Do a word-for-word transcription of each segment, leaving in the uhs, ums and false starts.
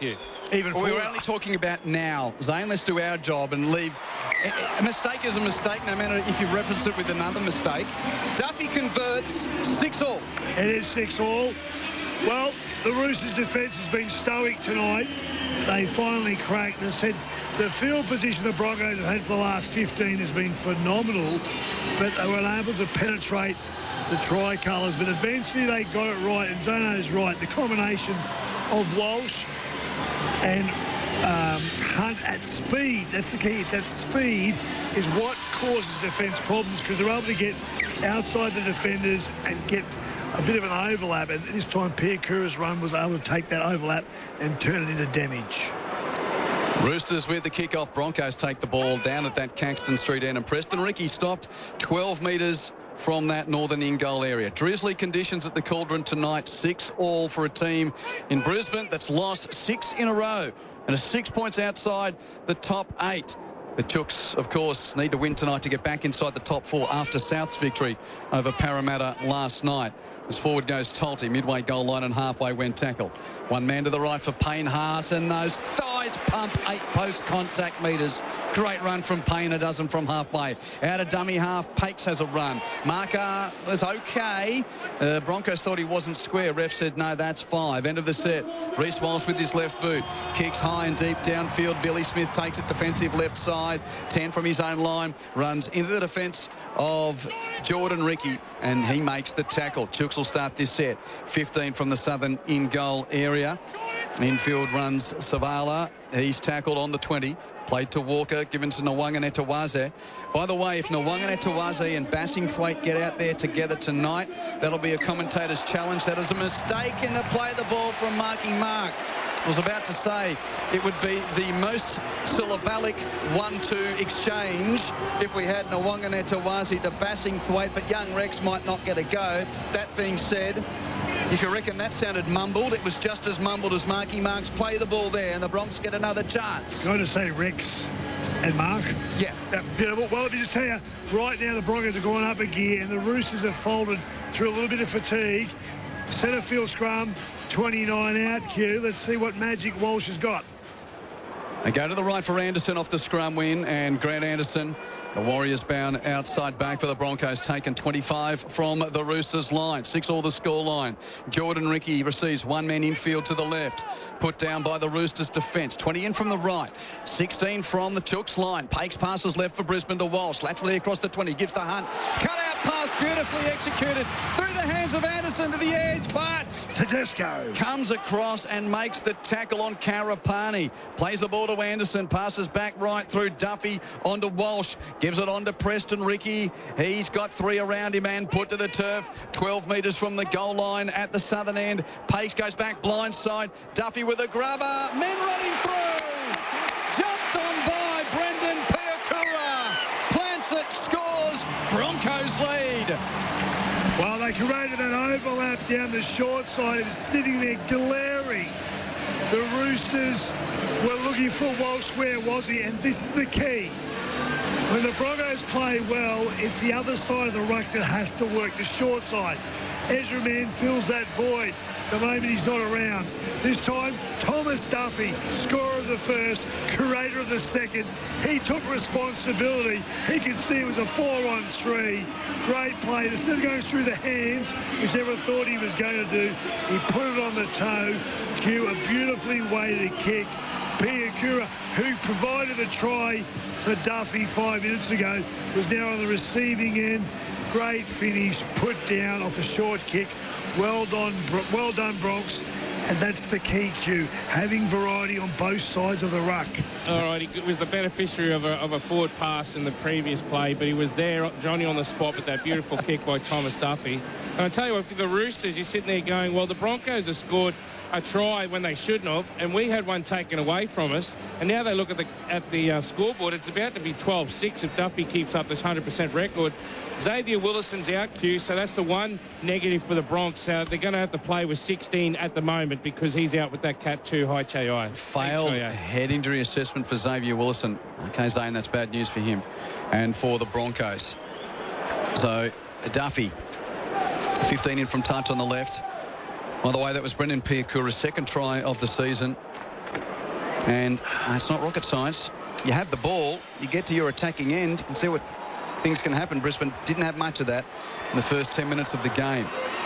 Hugh. Even well, we were only talking about now. Zane, let's do our job and leave. A mistake is a mistake, no matter if you reference it with another mistake. Duffy converts six all. It is six all. Well, the Roosters' defence has been stoic tonight. They finally cracked. They said the field position the Broncos have had for the last fifteen has been phenomenal, but they were unable to penetrate the tricolours. But eventually they got it right, and Zono's right. The combination of Walsh and um, Hunt at speed, that's the key, it's at speed, is what causes defence problems, because they're able to get outside the defenders and get a bit of an overlap, and this time Piakura's run was able to take that overlap and turn it into damage. Roosters with the kick-off. Broncos take the ball down at that Caxton Street end, and Preston Ricky stopped twelve metres from that northern in-goal area. Drizzly conditions at the Cauldron tonight. Six all for a team in Brisbane that's lost six in a row and is six points outside the top eight. The Chooks, of course, need to win tonight to get back inside the top four after South's victory over Parramatta last night. As forward goes Tolty, midway goal line and halfway when tackled. One man to the right for Payne Haas, and those thighs pump eight post contact metres. Great run from Payne, a dozen from halfway. Out of dummy half, Pakes has a run. Marker was okay. Uh, Broncos thought he wasn't square. Ref said, no, that's five. End of the set. Reece Walsh with his left boot. Kicks high and deep downfield. Billy Smith takes it defensive left side. ten from his own line. Runs into the defence of Jordan Ricky, and he makes the tackle. Chooks will start this set. fifteen from the southern in-goal area. Infield runs Savala. He's tackled on the twenty. Played to Walker, given to Nawaqanitawase. By the way, if Nawaqanitawase and Bassingthwaite get out there together tonight, that'll be a commentator's challenge. That is a mistake in the play of the ball from Marky Mark. I was about to say it would be the most syllabic one two exchange if we had Nawaqanitawase to Bassingthwaite, but young Rex might not get a go. That being said, if you reckon that sounded mumbled, it was just as mumbled as Marky Mark's play the ball there, and the Bronx get another chance. Can I just say Rex and Mark? Yeah. That beautiful. Well, let me just tell you, right now the Broncos have gone up a gear, and the Roosters have folded through a little bit of fatigue. Centre field scrum, twenty-nine out, Q. Let's see what magic Walsh has got. They go to the right for Anderson off the scrum win, and Grant Anderson, the Warriors bound outside back for the Broncos, taken twenty-five from the Roosters line. Six all the score line. Jordan Ricky receives one man infield to the left. Put down by the Roosters defence. twenty in from the right. sixteen from the Chooks line. Pakes passes left for Brisbane to Walsh. Laterally across the twenty. Gives the Hunt. Cut out pass beautifully executed through the hands of Anderson to the edge, but Tedesco comes across and makes the tackle on Karapani. Plays the ball to Anderson. Passes back right through Duffy onto Walsh. Gives it on to Preston Ricky. He's got three around him and put to the turf. twelve metres from the goal line at the southern end. Pace goes back blind side. Duffy with a grubber. Men running through. Jumped on by Brendan Piakura. Plants it, scores. Broncos lead. Well, they created that overlap down the short side. It was sitting there glaring. The Roosters were looking for Walsh. Where was he? And this is the key. When the Broncos play well, it's the other side of the ruck that has to work, the short side. Ezra Mann fills that void the moment he's not around. This time, Thomas Duffy, scorer of the first, curator of the second. He took responsibility. He could see it was a four on three. Great play. Instead of going through the hands, which everyone thought he was going to do, he put it on the toe. Q, a beautifully weighted kick. Piakura, who provided the try for Duffy five minutes ago, was now on the receiving end. Great finish, put down off a short kick. Well done, well done, Bronx. And that's the key, Q, having variety on both sides of the ruck. All right, he was the beneficiary of a, of a forward pass in the previous play, but he was there, Johnny, on the spot with that beautiful kick by Thomas Duffy. And I tell you what, for the Roosters, you're sitting there going, well, the Broncos have scored a try when they shouldn't have, and we had one taken away from us, and now they look at the at the uh, scoreboard. It's about to be twelve six if Duffy keeps up this one hundred percent record. Xavier Willison's out, Q, so that's the one negative for the Bronx. Uh, they're going to have to play with sixteen at the moment because he's out with that cat too, high H A I. Failed head injury assessment for Xavier Willison. Okay, Zane, that's bad news for him and for the Broncos. So Duffy, fifteen in from touch on the left. By the way, that was Brendan Piakura's second try of the season. And uh, it's not rocket science. You have the ball, you get to your attacking end, you can see what things can happen. Brisbane didn't have much of that in the first ten minutes of the game.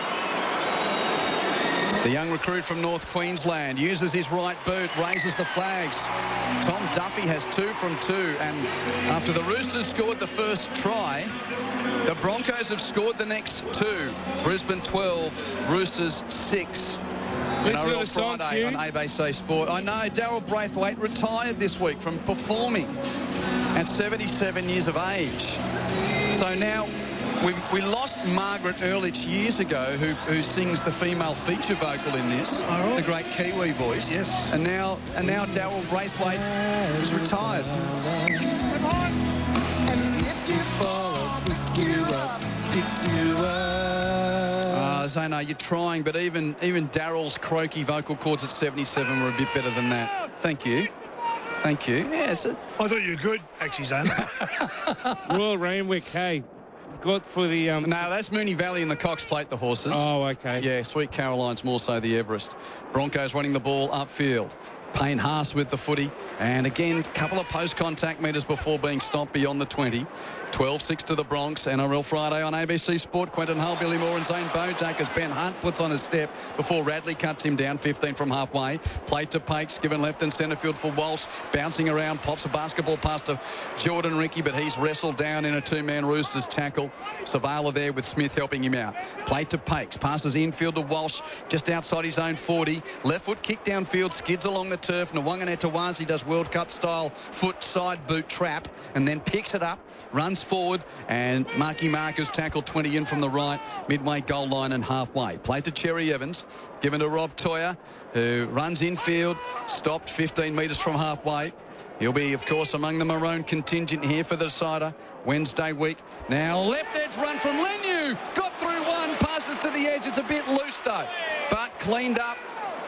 The young recruit from North Queensland uses his right boot, raises the flags. Tom Duffy has two from two, and after the Roosters scored the first try, the Broncos have scored the next two. Brisbane twelve, Roosters six. Listen to the song, Friday on A B C Sport. I know Daryl Braithwaite retired this week from performing at seventy-seven years of age. So now we we lost Margaret Ehrlich years ago, who who sings the female feature vocal in this, right. the great Kiwi voice. Yes. And now and now Daryl Braithwaite is retired. Come on. And if you fall, pick you up, pick you up. Uh, Zano, you're trying, but even even Daryl's croaky vocal cords at seventy-seven were a bit better than that. Thank you. Thank you. Yes. Yeah, I thought you were good, actually, Zane. Royal Randwick, hey, got for the... Um... No, that's Moonee Valley and the Cox Plate, the horses. Oh, okay. Yeah, Sweet Caroline's more so the Everest. Broncos running the ball upfield. Payne Haas with the footy. And again, a couple of post-contact metres before being stopped beyond the twenty. twelve six to the Bronx. N R L Friday on A B C Sport. Quentin Hull, Billy Moore and Zane Bojak as Ben Hunt puts on a step before Radley cuts him down fifteen from halfway. Play to Pakes, given left and centre field for Walsh. Bouncing around, pops a basketball pass to Jordan Ricky, but he's wrestled down in a two-man Roosters tackle. Savala there with Smith helping him out. Play to Pakes, passes infield to Walsh, just outside his own forty. Left foot kick downfield, skids along the turf. Nwanganetawazi does World Cup style foot side boot trap and then picks it up, runs forward, and Marky Marcus tackled twenty in from the right, midway goal line and halfway. Played to Cherry Evans, given to Rob Toya, who runs infield, stopped fifteen metres from halfway. He'll be, of course, among the maroon contingent here for the decider Wednesday week. Now, left edge run from Lenu. Got through one, passes to the edge. It's a bit loose, though, but cleaned up.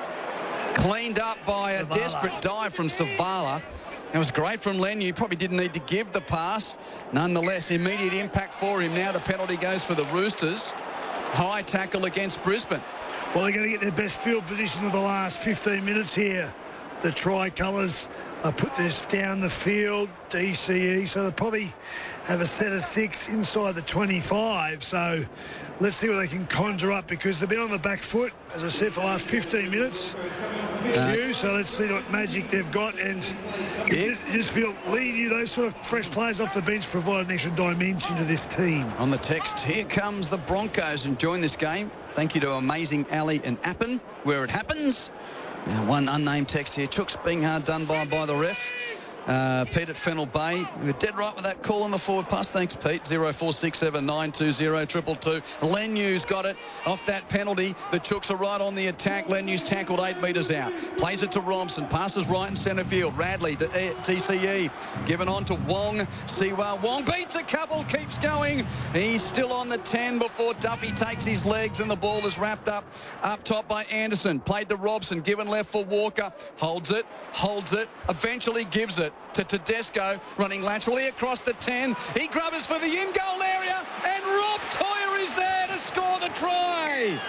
Cleaned up by a Savala. desperate dive from Savala. It was great from Lenu. Probably didn't need to give the pass. Nonetheless, immediate impact for him. Now the penalty goes for the Roosters. High tackle against Brisbane. Well, they're going to get their best field position of the last fifteen minutes here. The Tricolours uh, put this down the field, D C E, so they'll probably have a set of six inside the twenty-five. So let's see what they can conjure up, because they've been on the back foot, as I said, for the last fifteen minutes. Uh, so let's see what magic they've got. And you yeah. just, you just feel, leading you, those sort of fresh players off the bench provide an extra dimension to this team. On the text, here comes the Broncos enjoying this game. Thank you to Amazing Ali and Appen, where it happens. Now, one unnamed text here. Chooks being hard done by by the ref. Uh, Pete at Fennell Bay. We're dead right with that call on the forward pass. Thanks, Pete. zero four six seven nine two zero two two. Lenu's got it off that penalty. The Chooks are right on the attack. Lenu's tackled eight metres out. Plays it to Robson. Passes right in centre field. Radley to T C E. Given on to Wong. Siwa. Wong beats a couple. Keeps going. He's still on the ten before Duffy takes his legs, and the ball is wrapped up up top by Anderson. Played to Robson. Given left for Walker. Holds it. Holds it. Eventually gives it to Tedesco, running laterally across the ten. He grubbers for the in-goal area, and Rob Toya is there to score the try.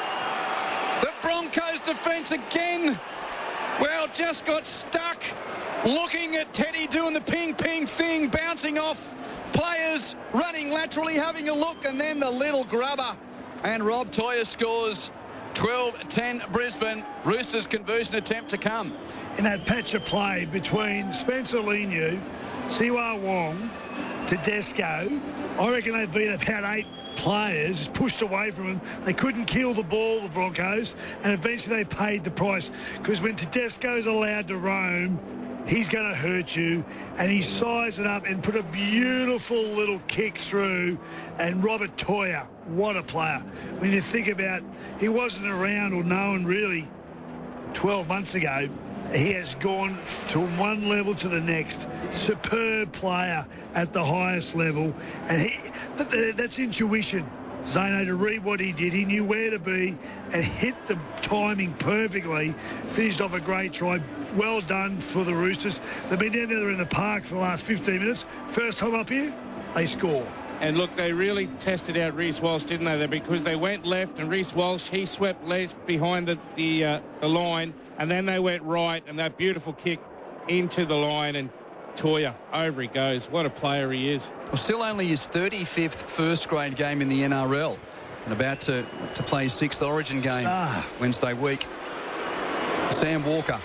The Broncos defence again, well, just got stuck looking at Teddy doing the ping-ping thing, bouncing off players, running laterally, having a look, and then the little grubber. And Rob Toya scores. twelve ten Brisbane. Roosters conversion attempt to come. In that patch of play between Spencer Leniu, Siwa Wong, Tedesco, I reckon they beat about eight players, pushed away from them. They couldn't kill the ball, the Broncos, and eventually they paid the price, because when Tedesco's allowed to roam, he's going to hurt you, and he sized it up and put a beautiful little kick through. And Robert Toya, what a player. When you think about, he wasn't around or known really twelve months ago. He has gone from one level to the next. Superb player at the highest level. And he, that's intuition. Zano, to read what he did, he knew where to be and hit the timing perfectly. Finished off a great try. Well done for the Roosters. They've been down there in the park for the last fifteen minutes. First time up here, they score. And look, they really tested out Reece Walsh, didn't they? Because they went left, and Reece Walsh, he swept left behind the the, uh, the line, and then they went right, and that beautiful kick into the line, and Toya, over he goes. What a player he is. Well, still only his thirty-fifth first grade game in the N R L, and about to, to play his sixth Origin game Ah. Wednesday week. Sam Walker,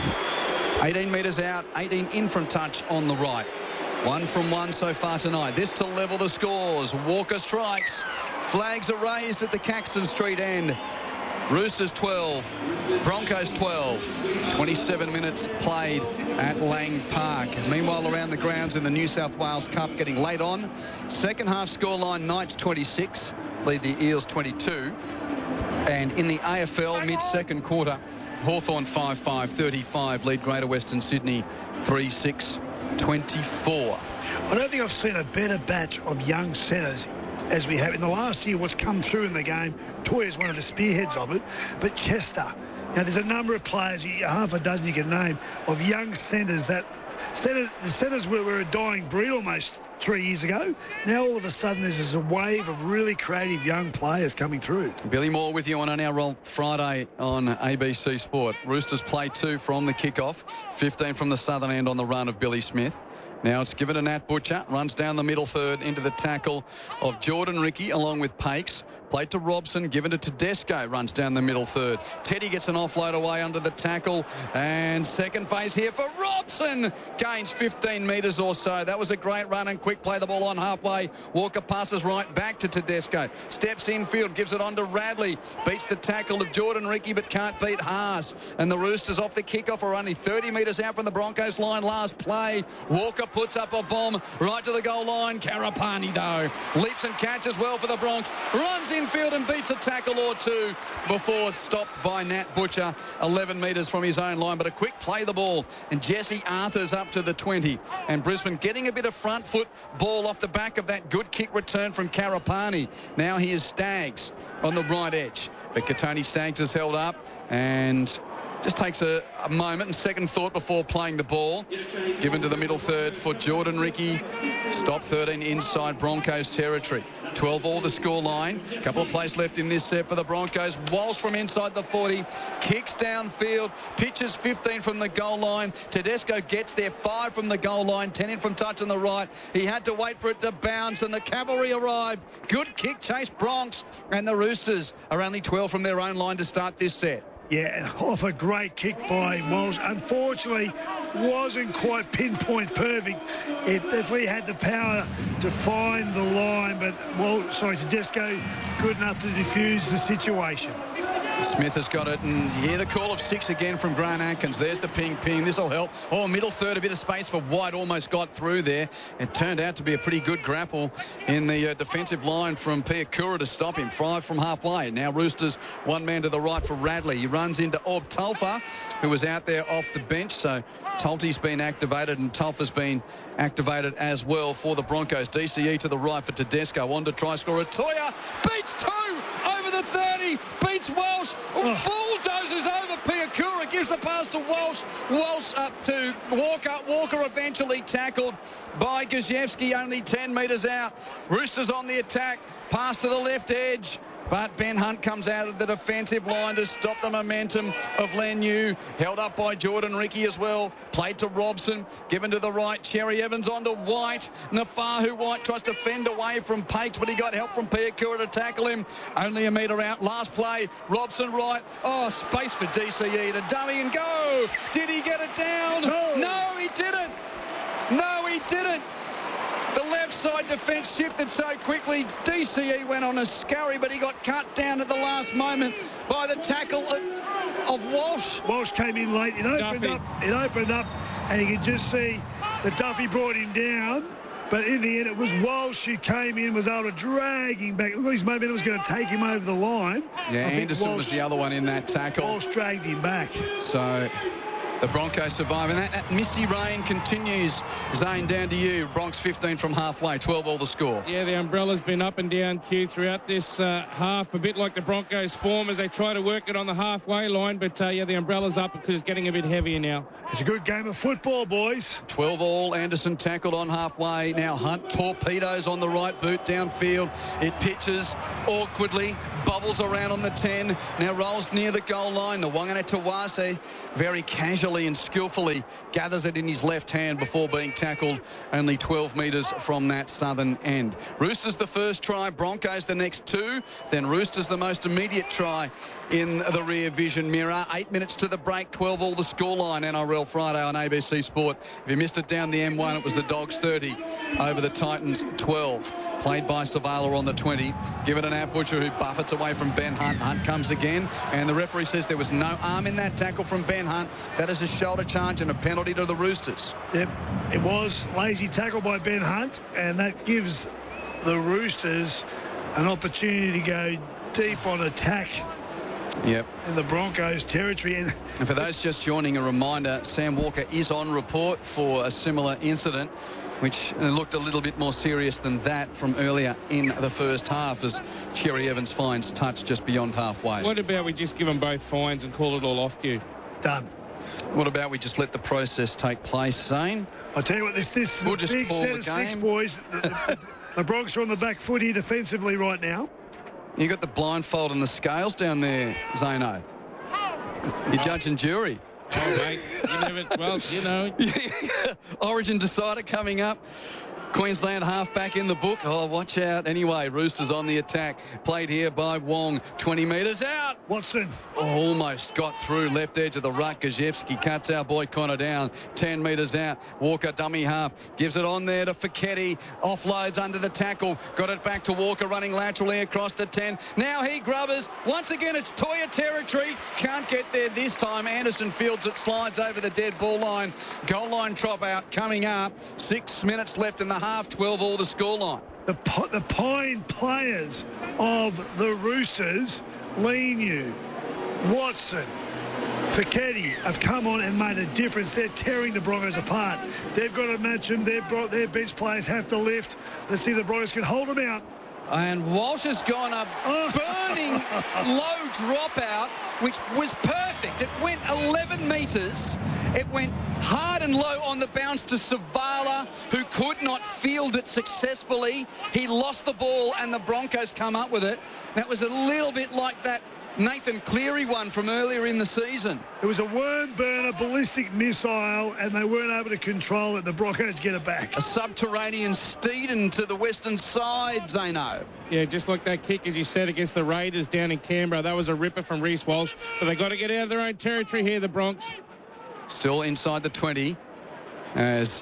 eighteen metres out, eighteen in from touch on the right. One from one so far tonight. This to level the scores. Walker strikes. Flags are raised at the Caxton Street end. Roosters twelve, Broncos twelve. twenty-seven minutes played at Lang Park. Meanwhile, around the grounds in the New South Wales Cup getting late on. Second half scoreline, Knights twenty-six, lead the Eels twenty-two. And in the A F L mid-second quarter, Hawthorn five five thirty-five, lead Greater Western Sydney three six twenty-four. I don't think I've seen a better batch of young centres as we have in the last year. What's come through in the game, Toya's one of the spearheads of it, but Chester. Now, there's a number of players, half a dozen you can name, of young centres that centres, the centres were, were a dying breed almost three years ago. Now, all of a sudden, there's this a wave of really creative young players coming through. Billy Moore with you on an hour roll Friday on A B C Sport. Roosters play two from the kickoff, fifteen from the southern end on the run of Billy Smith. Now it's given to Nat Butcher, runs down the middle third into the tackle of Jordan Ricky along with Pakes. Played to Robson, given to Tedesco, runs down the middle third. Teddy gets an offload away under the tackle, and second phase here for Robson. Gains fifteen metres or so. That was a great run and quick play. The ball on halfway. Walker passes right back to Tedesco. Steps infield, gives it on to Radley. Beats the tackle of Jordan Ricky, but can't beat Haas. And the Roosters off the kickoff are only thirty metres out from the Broncos line last play. Walker puts up a bomb right to the goal line. Karapani, though, leaps and catches well for the Bronx. Runs infield and beats a tackle or two before stopped by Nat Butcher, eleven metres from his own line. But a quick play the ball, and Jesse Arthur's up to the twenty. And Brisbane getting a bit of front foot ball off the back of that good kick return from Karapani. Now he is Staggs on the right edge. But Katoni Staggs is held up and just takes a, a moment and second thought before playing the ball. Given to the middle third for Jordan Ricky. Stop thirteen inside Broncos territory. twelve all the score line. A couple of plays left in this set for the Broncos. Walsh from inside the forty. Kicks downfield. Pitches fifteen from the goal line. Tedesco gets there. five from the goal line. ten in from touch on the right. He had to wait for it to bounce, and the cavalry arrived. Good kick chase Bronx. And the Roosters are only twelve from their own line to start this set. Yeah, and off a great kick by Walsh. Unfortunately, wasn't quite pinpoint perfect. It definitely had the power to find the line, but, well, sorry, Tedesco good enough to defuse the situation. Smith has got it, and you hear the call of six again from Grant Atkins. There's the ping ping. This will help. Oh, middle third, a bit of space for White. Almost got through there. It turned out to be a pretty good grapple in the uh, defensive line from Piakura to stop him. Five from halfway. Now Roosters, one man to the right for Radley. He runs into Orb Tulfa, who was out there off the bench. So Tulty's been activated, and Tulfa's been activated as well for the Broncos. D C E to the right for Tedesco. On to try scorer Toya. Beats two over the thirty. Beats Walsh. Oh. Bulldozes over Piakura. Gives the pass to Walsh. Walsh up to Walker. Walker eventually tackled by Gajewski, only ten metres out. Roosters on the attack. Pass to the left edge. But Ben Hunt comes out of the defensive line to stop the momentum of Leniu. Held up by Jordan Ricky as well. Played to Robson. Given to the right. Cherry Evans on to White. Nafahu White tries to fend away from Pakes, but he got help from Piakura to tackle him. Only a metre out. Last play. Robson right. Oh, space for D C E to dummy and go. Did he get it down? No, no he didn't. No, he didn't. The left side defence shifted so quickly. D C E went on a scurry, but he got cut down at the last moment by the tackle of, of Walsh. Walsh came in late. It opened Duffy. up. It opened up, and you could just see that Duffy brought him down. But in the end, it was Walsh who came in, was able to drag him back. Look, his momentum was going to take him over the line. Yeah, I think Anderson Walsh, was the other one in that tackle. Walsh dragged him back. So the Broncos survive, and that, that misty rain continues. Zane, down to you. Bronx fifteen from halfway, twelve all the score. Yeah, the umbrella's been up and down, Q, throughout this uh, half, a bit like the Broncos' form as they try to work it on the halfway line. But, uh, yeah, the umbrella's up because it's getting a bit heavier now. It's a good game of football, boys. twelve all. Anderson tackled on halfway. Now Hunt torpedoes on the right boot downfield. It pitches awkwardly, bubbles around on the ten. Now rolls near the goal line. Nawangana Tawase very casually cleverly and skillfully gathers it in his left hand before being tackled only twelve metres from that southern end. Roosters the first try, Broncos the next two, then Roosters the most immediate try in the rear vision mirror. Eight minutes to the break, twelve all the scoreline. N R L Friday on A B C Sport. If you missed it down the M one, it was the Dogs thirty over the Titans twelve. Played by Savala on the twenty. Give it an Ab Butcher who buffets away from Ben Hunt. Hunt comes again, and the referee says there was no arm in that tackle from Ben Hunt. That is a shoulder charge and a penalty to the Roosters. Yep, it was lazy tackle by Ben Hunt, and that gives the Roosters an opportunity to go deep on attack. Yep. In the Broncos territory. And, and for those just joining, a reminder, Sam Walker is on report for a similar incident, which looked a little bit more serious than that from earlier in the first half as Cherry Evans finds touch just beyond halfway. What about we just give them both fines and call it all off cue? Done. What about we just let the process take place, Zane? I'll tell you what, this, this is we'll a just big set of game. six, boys. The, the, the Bronx are on the back foot here defensively right now. You got the blindfold and the scales down there, Zano. You're judge and jury. Oh, mate. You never, well, you know. Origin decider coming up. Queensland halfback in the book. Oh, watch out. Anyway, Roosters on the attack. Played here by Wong. twenty metres out. Watson. Oh, almost got through. Left edge of the ruck. Gajewski cuts our boy Connor down. ten metres out. Walker dummy half. Gives it on there to Fiketti. Offloads under the tackle. Got it back to Walker running laterally across the ten. Now he grubbers. Once again, it's Toya territory. Can't get there this time. Anderson fields it. Slides over the dead ball line. Goal line drop out coming up. Six minutes left in the half, twelve all the scoreline. The, the Pine players of the Roosters, Leniu, Watson, Fiketti have come on and made a difference. They're tearing the Broncos apart. They've got to match them. Their, their bench players have to lift. Let's see if the Broncos can hold them out. And Walsh has gone a burning low dropout, which was perfect. It went eleven metres. It went hard and low on the bounce to Savala, who could not field it successfully. He lost the ball, and the Broncos come up with it. That was a little bit like that Nathan Cleary one from earlier in the season. It was a worm burner ballistic missile, and they weren't able to control it. The Broncos get it back. A subterranean Steeden to the western side, Zano. Yeah, just like that kick, as you said, against the Raiders down in Canberra. That was a ripper from Reece Walsh. But they got to get out of their own territory here, the Bronx. Still inside the twenty as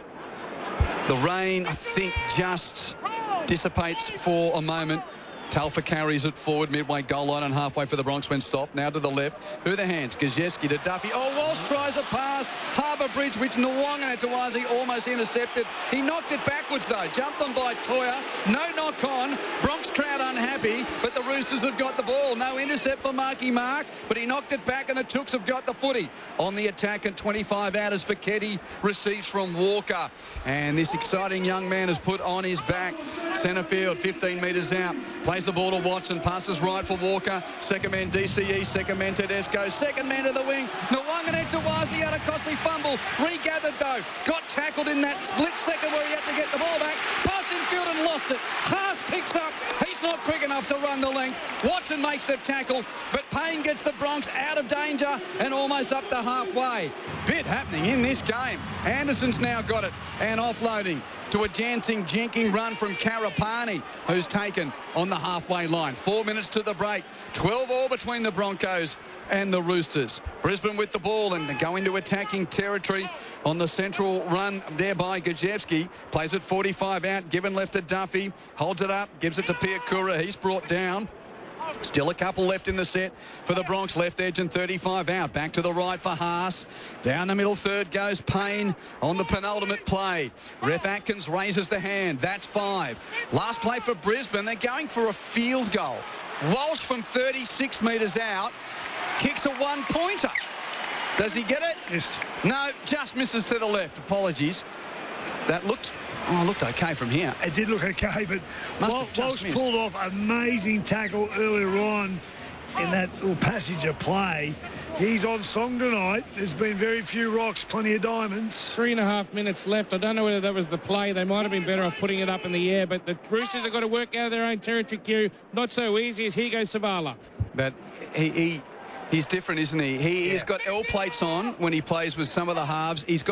the rain, I think, just dissipates for a moment. Talfa carries it forward midway goal line and halfway for the Bronx when stopped. Now to the left. Through the hands. Gajewski to Duffy. Oh, Walsh tries a pass. Harbour Bridge, which Nwanga Tawazi almost intercepted. He knocked it backwards, though. Jumped on by Toya. No knock on. Bronx crowd unhappy, but the Roosters have got the ball. No intercept for Marky Mark, but he knocked it back and the Tooks have got the footy. On the attack at twenty-five out as Fiketti receives from Walker. And this exciting young man has put on his back. Centre field, fifteen metres out. Plays the ball to Watson, passes right for Walker. Second man D C E, second man Tedesco, second man to the wing. Nwanga Tawazi had a costly fumble. Regathered though. Got tackled in that split second where he had to get the ball back. Passed in field and lost it. Haas picks up. He's not quick enough to run the length. Watson makes the tackle, but Payne gets the Bronx out of danger and almost up to halfway. Bit happening in this game. Anderson's now got it and offloading to a dancing, jinking run from Karapani, who's taken on the halfway line. Four minutes to the break. twelve all between the Broncos and the Roosters. Brisbane with the ball and they go into attacking territory on the central run there by Gajewski. Plays it forty-five out, given left to Duffy. Holds it up, gives it to Piakura. He's brought down. Still a couple left in the set for the Bronx. Left edge and thirty-five out. Back to the right for Haas. Down the middle third goes Payne on the penultimate play. Ref Atkins raises the hand. That's five. Last play for Brisbane. They're going for a field goal. Walsh from thirty-six metres out kicks a one-pointer. Does he get it? Missed. No, just misses to the left. Apologies. That looked... Oh, it looked okay from here. It did look okay, but Must Wal- have just Walsh missed. pulled off amazing tackle earlier on in that little passage of play. He's on song tonight. There's been very few rocks, plenty of diamonds. Three and a half minutes left. I don't know whether that was the play. They might have been better off putting it up in the air, but the Roosters have got to work out of their own territory, Q. Not so easy as here goes Savala. But he, he He's different, isn't he? He, Yeah. He's got L plates on when he plays with some of the halves. He's got